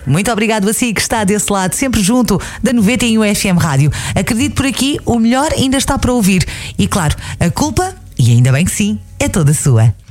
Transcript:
Muito obrigado a si que está desse lado, sempre junto da 91 FM Rádio. Acredito por aqui, o melhor ainda está para ouvir. E claro, a culpa, e ainda bem que sim, é toda sua.